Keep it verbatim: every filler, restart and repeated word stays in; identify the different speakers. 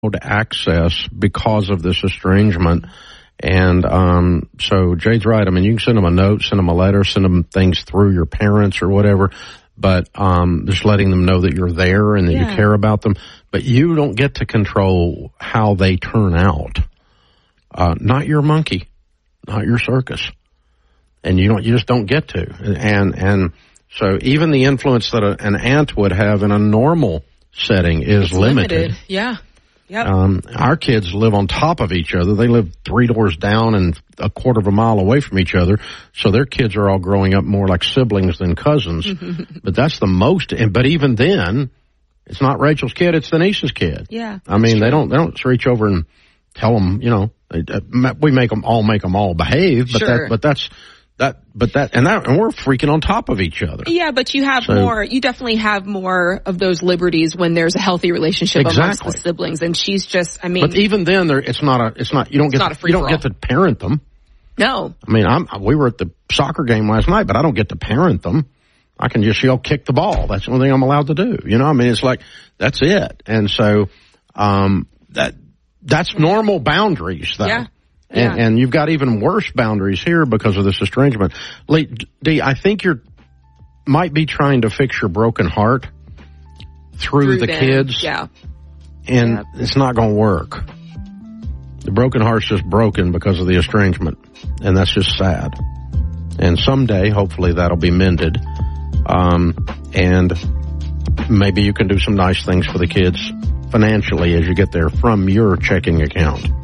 Speaker 1: to access because of this estrangement. And um, so Jade's right. I mean, you can send them a note, send them a letter, send them things through your parents or whatever, but um, just letting them know that you're there and that yeah. you care about them. But you don't get to control how they turn out. Uh, not your monkey, not your circus. And you don't, you just don't get to. And, and so even the influence that a, an aunt would have in a normal setting is
Speaker 2: it's
Speaker 1: limited.
Speaker 2: limited. Yeah. Yep.
Speaker 1: Um, our kids live on top of each other. They live three doors down and a quarter of a mile away from each other. So their kids are all growing up more like siblings than cousins. But that's the most, and, but even then, it's not Rachel's kid, it's the niece's kid.
Speaker 2: Yeah.
Speaker 1: I mean, they don't, they don't reach over and tell them, you know, we make them all, make them all behave, but
Speaker 2: sure.
Speaker 1: that, but that's, That, but that, and that, and we're freaking on top of each other.
Speaker 2: Yeah, but you have
Speaker 1: so,
Speaker 2: more, you definitely have more of those liberties when there's a healthy relationship
Speaker 1: exactly.
Speaker 2: amongst the siblings. And she's just, I mean.
Speaker 1: But even then, there, it's not a, it's not, you don't get,
Speaker 2: not a
Speaker 1: you don't get to parent them.
Speaker 2: No.
Speaker 1: I mean, I'm, we were at the soccer game last night, but I don't get to parent them. I can just yell, kick the ball. That's the only thing I'm allowed to do. You know, I mean, it's like, that's it. And so, um, that, that's normal boundaries, though.
Speaker 2: Yeah.
Speaker 1: And,
Speaker 2: yeah.
Speaker 1: and you've got even worse boundaries here because of this estrangement. Dee, I think you're might be trying to fix your broken heart through,
Speaker 2: through
Speaker 1: the
Speaker 2: them.
Speaker 1: kids.
Speaker 2: Yeah.
Speaker 1: And
Speaker 2: yeah.
Speaker 1: it's not going to work. The broken heart's just broken because of the estrangement. And that's just sad. And someday, hopefully, that'll be mended. Um, and maybe you can do some nice things for the kids financially as you get there from your checking account.